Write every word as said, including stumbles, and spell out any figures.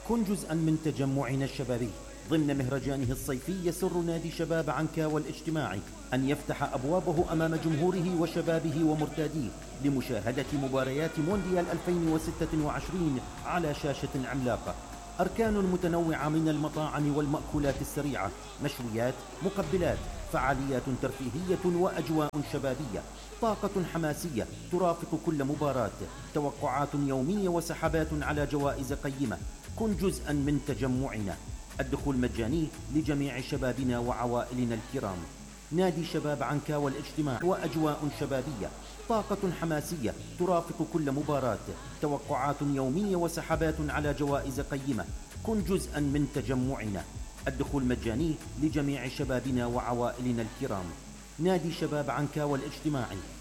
كن جزءا من تجمعنا الشبابي ضمن مهرجانه الصيفي. يسر نادي شباب عنكاوى الاجتماعي أن يفتح أبوابه أمام جمهوره وشبابه ومرتاديه لمشاهدة مباريات مونديال ألفين وستة وعشرين على شاشة عملاقة. أركان متنوعة من المطاعم والمأكولات السريعة، مشويات، مقبلات، فعاليات ترفيهية وأجواء شبابية، طاقة حماسية ترافق كل مباراة، توقعات يومية وسحبات على جوائز قيمة. كن جزءا من تجمعنا. الدخول مجاني لجميع شبابنا وعوائلنا الكرام. نادي شباب عنكاوى الاجتماع وأجواء شبابية، طاقة حماسية ترافق كل مباراة، توقعات يومية وسحبات على جوائز قيمة. كن جزءا من تجمعنا. الدخول مجاني لجميع شبابنا وعوائلنا الكرام. نادي شباب عنكاوى الاجتماعي